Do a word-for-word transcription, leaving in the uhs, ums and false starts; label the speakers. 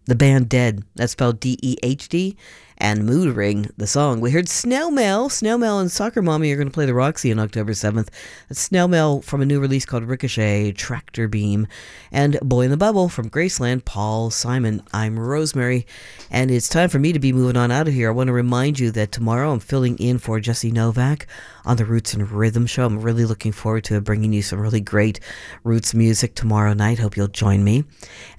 Speaker 1: The band Dead, that's spelled D E H D, and Mood Ring, the song. We heard Snail Mail. Snail Mail and Soccer Mommy are going to play the Roxy on October seventh. That's Snail Mail from a new release called Ricochet, Tractor Beam, and Boy in the Bubble from Graceland, Paul Simon. I'm Rosemary, and it's time for me to be moving on out of here. I want to remind you that tomorrow I'm filling in for Jesse Novak on the Roots and Rhythm Show. I'm really looking forward to bringing you some really great roots music tomorrow night. Hope you'll join me.